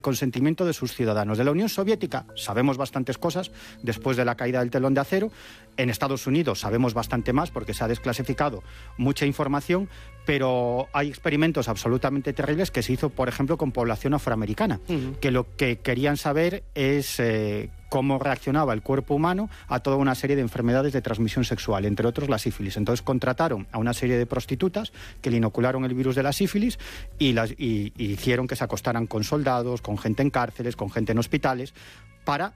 consentimiento de sus ciudadanos. De la Unión Soviética sabemos bastantes cosas después de la caída del telón de acero. En Estados Unidos sabemos bastante más porque se ha desclasificado mucha información, pero hay experimentos absolutamente terribles que se hizo, por ejemplo, con población afroamericana, que lo que querían saber es cómo reaccionaba el cuerpo humano a toda una serie de enfermedades de transmisión sexual, entre otros la sífilis. Entonces contrataron a una serie de prostitutas que le inocularon el virus de la sífilis y hicieron que se acostaran con soldados, con gente en cárceles, con gente en hospitales, para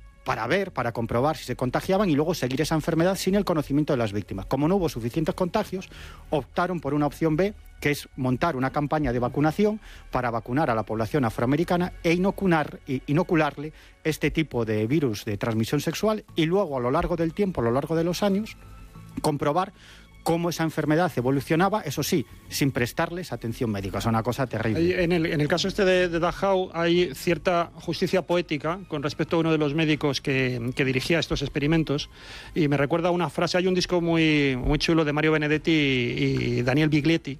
comprobar si se contagiaban y luego seguir esa enfermedad sin el conocimiento de las víctimas. Como no hubo suficientes contagios, optaron por una opción B, que es montar una campaña de vacunación para vacunar a la población afroamericana e inocularle este tipo de virus de transmisión sexual y luego, a lo largo del tiempo, a lo largo de los años, comprobar cómo esa enfermedad evolucionaba, eso sí, sin prestarles atención médica. Es una cosa terrible. En el caso este de Dachau hay cierta justicia poética con respecto a uno de los médicos que dirigía estos experimentos, y me recuerda una frase. Hay un disco muy chulo de Mario Benedetti y Daniel Biglietti,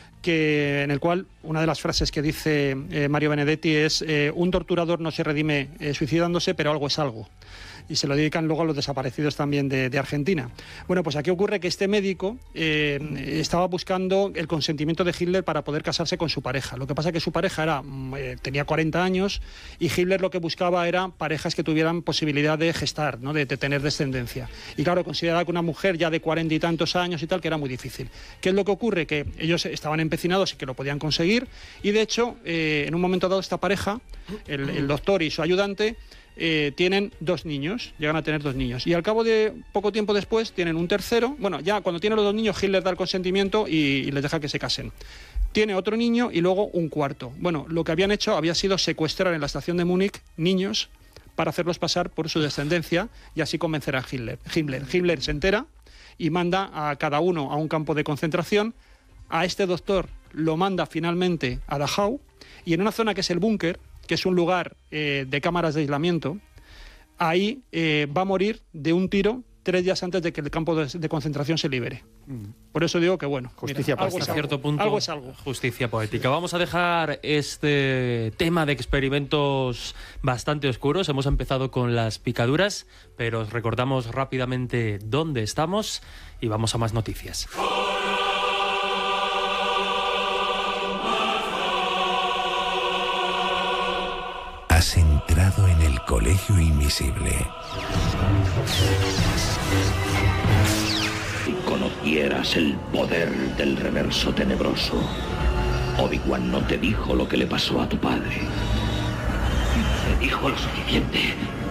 en el cual una de las frases que dice Mario Benedetti es: un torturador no se redime suicidándose, pero algo es algo. Y se lo dedican luego a los desaparecidos también de Argentina. Bueno, pues aquí ocurre que este médico estaba buscando el consentimiento de Hitler para poder casarse con su pareja. Lo que pasa es que su pareja tenía 40 años y Hitler lo que buscaba era parejas que tuvieran posibilidad de gestar, ¿no? de tener descendencia. Y claro, consideraba que una mujer ya de 40 y tantos años y tal, que era muy difícil. ¿Qué es lo que ocurre? Que ellos estaban empecinados y que lo podían conseguir, y de hecho, en un momento dado, esta pareja, el doctor y su ayudante, tienen 2 niños, llegan a tener 2 niños, y al cabo de poco tiempo después tienen un tercero. Bueno, ya cuando tienen los 2 niños, Hitler da el consentimiento y les deja que se casen. Tiene otro niño y luego un cuarto. Bueno, lo que habían hecho había sido secuestrar en la estación de Múnich niños para hacerlos pasar por su descendencia y así convencer a Hitler. Hitler se entera y manda a cada uno a un campo de concentración. A este doctor lo manda finalmente a Dachau, y en una zona que es el búnker, que es un lugar de cámaras de aislamiento, ahí va a morir de un tiro 3 días antes de que el campo de concentración se libere. Por eso digo que, bueno, justicia poética. Hasta cierto punto, algo es algo. Justicia poética. Vamos a dejar este tema de experimentos bastante oscuros. Hemos empezado con las picaduras, pero os recordamos rápidamente dónde estamos y vamos a más noticias. Has entrado en el Colegio Invisible. Si conocieras el poder del reverso tenebroso, Obi-Wan no te dijo lo que le pasó a tu padre. Te dijo lo suficiente.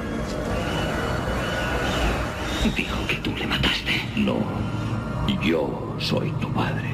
Dijo que tú le mataste. No, yo soy tu padre.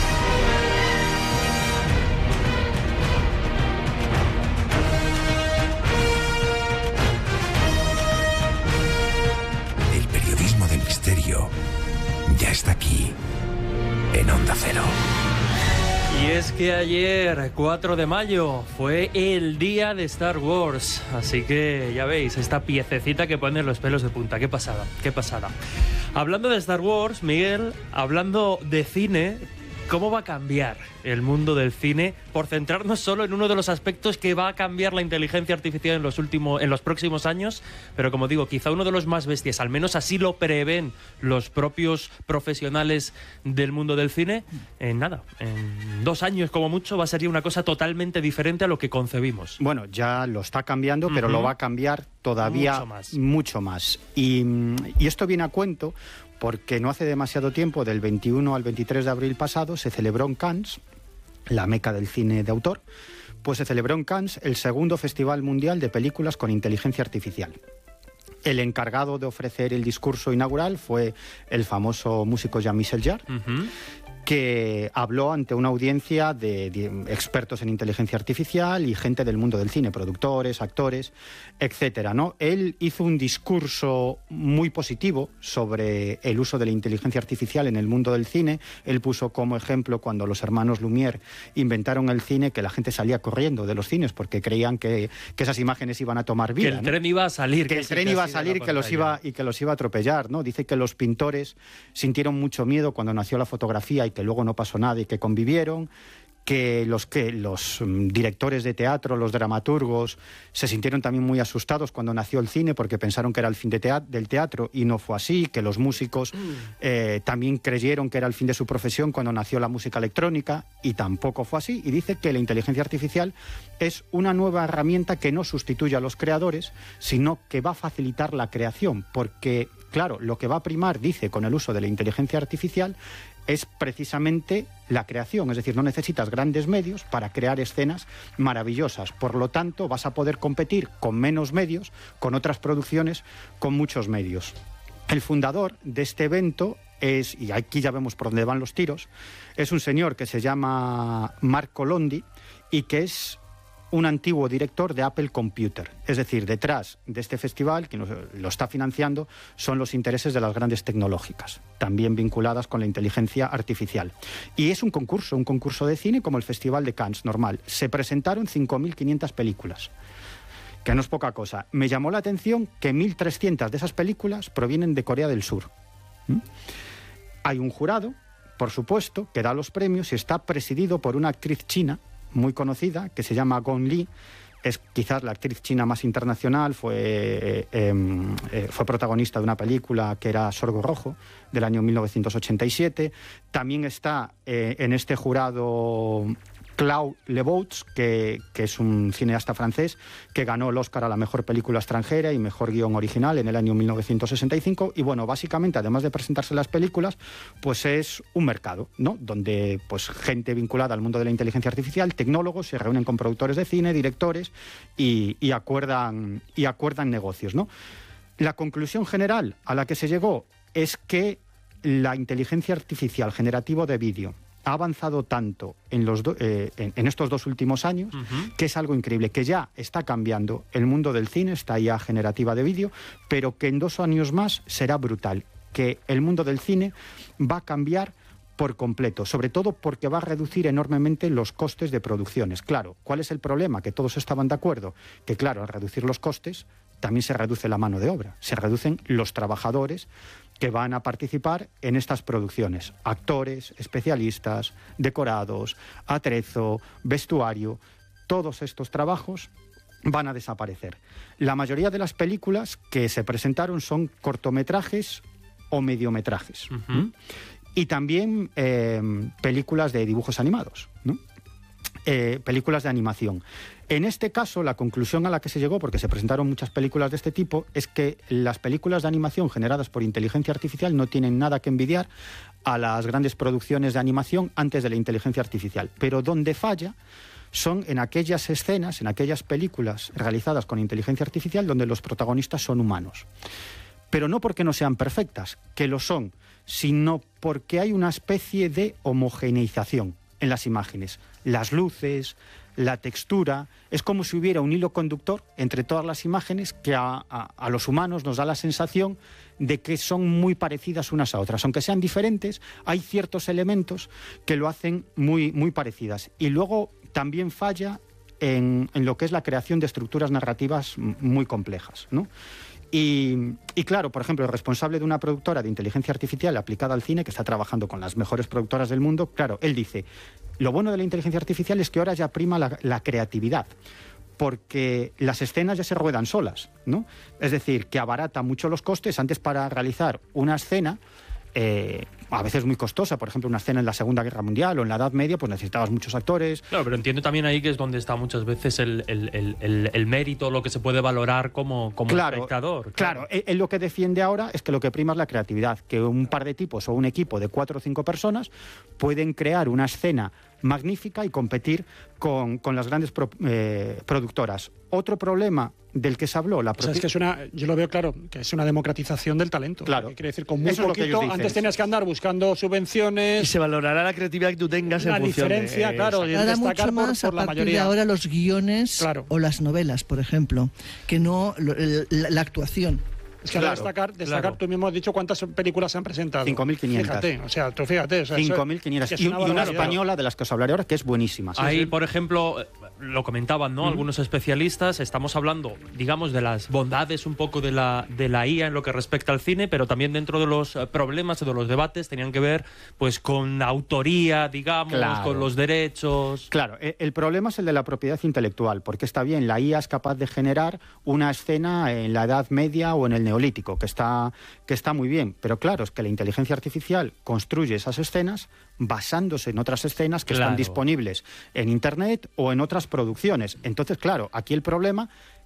Ya está aquí, en Onda Cero. Y es que ayer, 4 de mayo, fue el día de Star Wars. Así que ya veis, esta piececita que pone los pelos de punta. Qué pasada, qué pasada. Hablando de Star Wars, Miguel, hablando de cine, ¿cómo va a cambiar el mundo del cine? Por centrarnos solo en uno de los aspectos que va a cambiar la inteligencia artificial en los próximos años, pero como digo, quizá uno de los más bestias, al menos así lo prevén los propios profesionales del mundo del cine. En 2 años como mucho va a ser una cosa totalmente diferente a lo que concebimos. Bueno, ya lo está cambiando, pero lo va a cambiar todavía mucho más. Y esto viene a cuento porque no hace demasiado tiempo, del 21 al 23 de abril pasado, se celebró en Cannes, la meca del cine de autor, pues se celebró en Cannes el segundo Festival Mundial de Películas con Inteligencia Artificial. El encargado de ofrecer el discurso inaugural fue el famoso músico Jean-Michel Jarre, que habló ante una audiencia de expertos en inteligencia artificial y gente del mundo del cine, productores, actores, etcétera, ¿no? Él hizo un discurso muy positivo sobre el uso de la inteligencia artificial en el mundo del cine. Él puso como ejemplo cuando los hermanos Lumière inventaron el cine, que la gente salía corriendo de los cines porque creían que esas imágenes iban a tomar vida. Que el tren iba a salir. Que el tren iba a salir y que los iba a atropellar, ¿no? Dice que los pintores sintieron mucho miedo cuando nació la fotografía y que luego no pasó nada y que convivieron, que los directores de teatro, los dramaturgos, se sintieron también muy asustados cuando nació el cine porque pensaron que era el fin del teatro y no fue así, que los músicos también creyeron que era el fin de su profesión cuando nació la música electrónica y tampoco fue así, y dice que la inteligencia artificial es una nueva herramienta que no sustituye a los creadores, sino que va a facilitar la creación, porque, claro, lo que va a primar, dice, con el uso de la inteligencia artificial es precisamente la creación, es decir, no necesitas grandes medios para crear escenas maravillosas. Por lo tanto, vas a poder competir con menos medios, con otras producciones, con muchos medios. El fundador de este evento es, y aquí ya vemos por dónde van los tiros, es un señor que se llama Marco Londi y que es un antiguo director de Apple Computer. Es decir, detrás de este festival, quien lo está financiando, son los intereses de las grandes tecnológicas, también vinculadas con la inteligencia artificial. Y es un concurso de cine como el Festival de Cannes, normal. Se presentaron 5.500 películas, que no es poca cosa. Me llamó la atención que 1.300 de esas películas provienen de Corea del Sur. Hay un jurado, por supuesto, que da los premios y está presidido por una actriz china muy conocida, que se llama Gong Li. Es quizás la actriz china más internacional, fue protagonista de una película que era Sorgo Rojo, del año 1987. También está en este jurado Claude Lebouts, que es un cineasta francés que ganó el Oscar a la mejor película extranjera y mejor guión original en el año 1965. Y bueno, básicamente, además de presentarse las películas, pues es un mercado, ¿no?, donde pues gente vinculada al mundo de la inteligencia artificial, tecnólogos, se reúnen con productores de cine, directores y acuerdan negocios, ¿no? La conclusión general a la que se llegó es que la inteligencia artificial generativa de vídeo ha avanzado tanto en estos 2 últimos años, que es algo increíble, que ya está cambiando el mundo del cine, esta IA generativa de vídeo, pero que en 2 años más será brutal, que el mundo del cine va a cambiar por completo, sobre todo porque va a reducir enormemente los costes de producciones. Claro, ¿cuál es el problema? Que todos estaban de acuerdo, que claro, al reducir los costes también se reduce la mano de obra, se reducen los trabajadores que van a participar en estas producciones. Actores, especialistas, decorados, atrezo, vestuario, todos estos trabajos van a desaparecer. La mayoría de las películas que se presentaron son cortometrajes o mediometrajes. Y también películas de dibujos animados, ¿no? Películas de animación. En este caso, la conclusión a la que se llegó, porque se presentaron muchas películas de este tipo, es que las películas de animación generadas por inteligencia artificial no tienen nada que envidiar a las grandes producciones de animación antes de la inteligencia artificial. Pero donde falla son en aquellas escenas, en aquellas películas realizadas con inteligencia artificial donde los protagonistas son humanos. Pero no porque no sean perfectas, que lo son, sino porque hay una especie de homogeneización en las imágenes. Las luces, la textura, es como si hubiera un hilo conductor entre todas las imágenes que a los humanos nos da la sensación de que son muy parecidas unas a otras. Aunque sean diferentes, hay ciertos elementos que lo hacen muy, muy parecidas. Y luego también falla en lo que es la creación de estructuras narrativas muy complejas, ¿no? Y claro, por ejemplo, el responsable de una productora de inteligencia artificial aplicada al cine, que está trabajando con las mejores productoras del mundo, claro, él dice, lo bueno de la inteligencia artificial es que ahora ya prima la creatividad, porque las escenas ya se ruedan solas, ¿no? Es decir, que abarata mucho los costes. Antes, para realizar una escena, a veces muy costosa, por ejemplo, una escena en la Segunda Guerra Mundial o en la Edad Media, pues necesitabas muchos actores. Claro, pero entiendo también ahí que es donde está muchas veces el mérito, lo que se puede valorar como espectador. Claro, él lo que defiende ahora es que lo que prima es la creatividad, que un par de tipos o un equipo de 4 o 5 personas pueden crear una escena magnífica y competir con las grandes productoras. Otro problema del que se habló, es que yo lo veo claro, que es una democratización del talento. Claro. Quiere decir, con muy poquito, antes tenías que andar buscando subvenciones. Y se valorará la creatividad que tú tengas en función diferencia, claro, y destacar mucho más por la a partir mayoría. de ahora los guiones, claro, o las novelas, por ejemplo, que no la actuación. Es que destacar, tú mismo has dicho cuántas películas se han presentado. 5.500. Fíjate, o sea, tú fíjate. 5.500. Y una española, de las que os hablaré ahora, que es buenísima. Ahí, por ejemplo, lo comentaban, ¿no? Algunos especialistas, estamos hablando, digamos, de las bondades un poco de la IA en lo que respecta al cine, pero también dentro de los problemas o de los debates tenían que ver pues con autoría, digamos, con los derechos. Claro, el problema es el de la propiedad intelectual, porque está bien, la IA es capaz de generar una escena en la Edad Media o en el Neolítico, que está muy bien, pero claro, es que la inteligencia artificial construye esas escenas basándose en otras escenas que están disponibles en Internet o en otras producciones. Entonces, claro, aquí el problema